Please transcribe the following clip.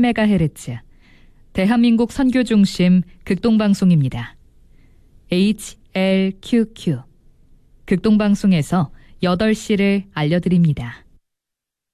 13MHz 대한민국 선교중심 극동방송입니다. HLQQ 극동방송에서 8시를 알려드립니다.